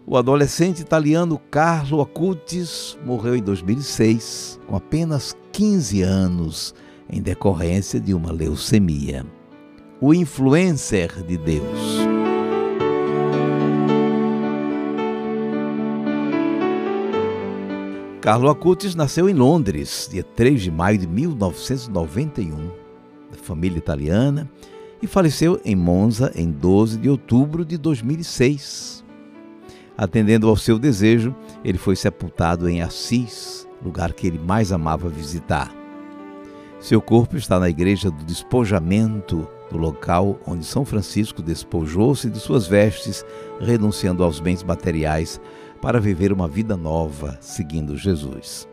O adolescente italiano Carlo Acutis morreu em 2006, com apenas 15 anos, em decorrência de uma leucemia. O influencer de Deus. Carlo Acutis nasceu em Londres, dia 3 de maio de 1991, da família italiana, e faleceu em Monza em 12 de outubro de 2006. Atendendo ao seu desejo, ele foi sepultado em Assis, lugar que ele mais amava visitar. Seu corpo está na Igreja do Despojamento, no local onde São Francisco despojou-se de suas vestes, renunciando aos bens materiais para viver uma vida nova, seguindo Jesus.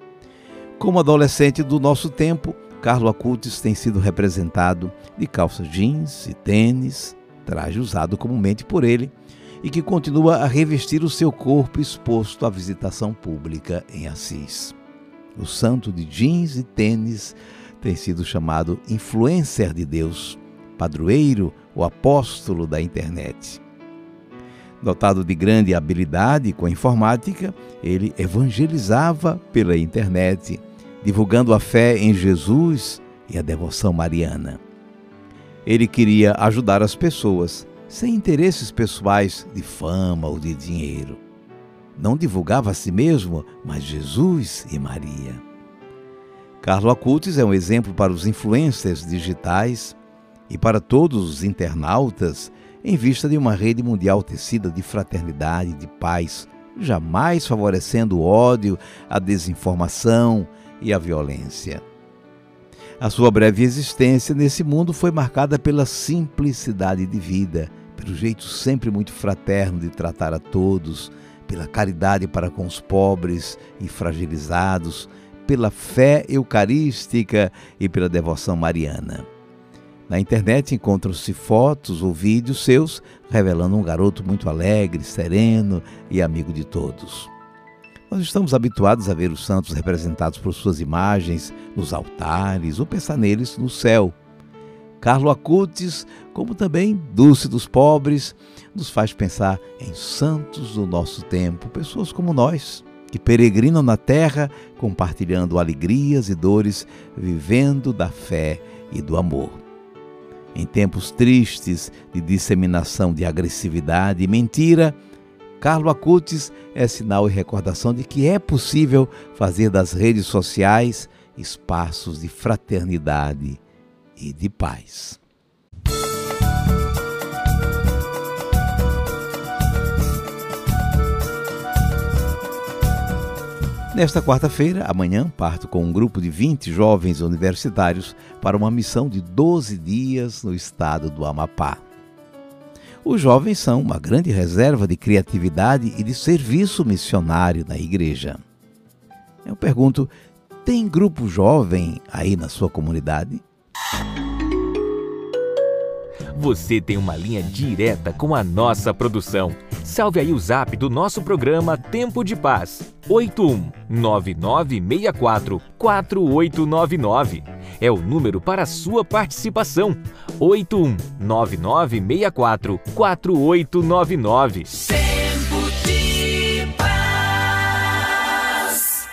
Como adolescente do nosso tempo, Carlo Acutis tem sido representado de calça jeans e tênis, traje usado comumente por ele, e que continua a revestir o seu corpo exposto à visitação pública em Assis. O santo de jeans e tênis tem sido chamado influencer de Deus, padroeiro ou apóstolo da internet. Dotado de grande habilidade com a informática, ele evangelizava pela internet, divulgando a fé em Jesus e a devoção mariana. Ele queria ajudar as pessoas, sem interesses pessoais de fama ou de dinheiro. Não divulgava a si mesmo, mas Jesus e Maria. Carlo Acutis é um exemplo para os influencers digitais e para todos os internautas em vista de uma rede mundial tecida de fraternidade e de paz, jamais favorecendo o ódio, a desinformação e a violência. A sua breve existência nesse mundo foi marcada pela simplicidade de vida, pelo jeito sempre muito fraterno de tratar a todos, pela caridade para com os pobres e fragilizados, pela fé eucarística e pela devoção mariana. Na internet encontram-se fotos ou vídeos seus revelando um garoto muito alegre, sereno e amigo de todos. Nós estamos habituados a ver os santos representados por suas imagens nos altares ou pensar neles no céu. Carlo Acutis, como também Dulce dos Pobres, nos faz pensar em santos do nosso tempo, pessoas como nós, que peregrinam na terra, compartilhando alegrias e dores, vivendo da fé e do amor. Em tempos tristes de disseminação de agressividade e mentira, Carlo Acutis é sinal e recordação de que é possível fazer das redes sociais espaços de fraternidade e de paz. Nesta quarta-feira, amanhã, parto com um grupo de 20 jovens universitários para uma missão de 12 dias no estado do Amapá. Os jovens são uma grande reserva de criatividade e de serviço missionário na igreja. Eu pergunto, tem grupo jovem aí na sua comunidade? Você tem uma linha direta com a nossa produção. Salve aí o zap do nosso programa Tempo de Paz, 8199644899. É o número para a sua participação, 8199644899. Tempo de Paz.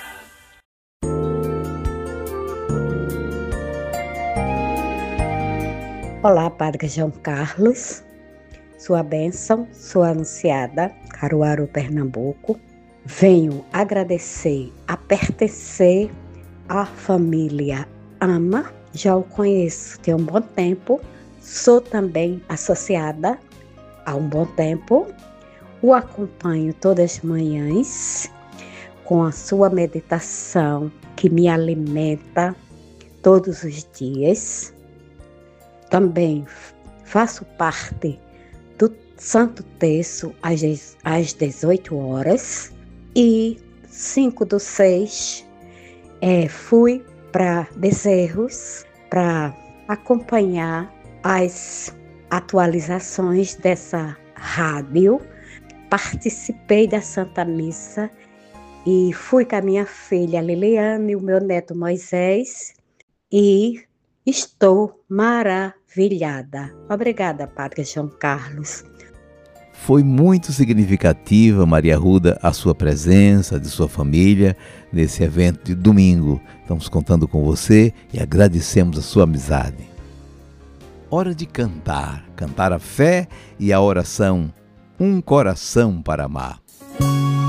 Olá, Padre João Carlos. Sua bênção, sua anunciada, Caruaru, Pernambuco. Venho agradecer a pertencer à família AMA. Já o conheço tem um bom tempo. Sou também associada há um bom tempo. O acompanho todas as manhãs com a sua meditação que me alimenta todos os dias. Também faço parte do Santo Terço às 18 horas e 5/6 fui para Bezerros para acompanhar as atualizações dessa rádio. Participei da Santa Missa e fui com a minha filha Liliane e o meu neto Moisés e estou maravilhada. Obrigada, Padre João Carlos. Foi muito significativa, Maria Arruda, a sua presença, de sua família, nesse evento de domingo. Estamos contando com você e agradecemos a sua amizade. Hora de cantar a fé e a oração, um coração para amar.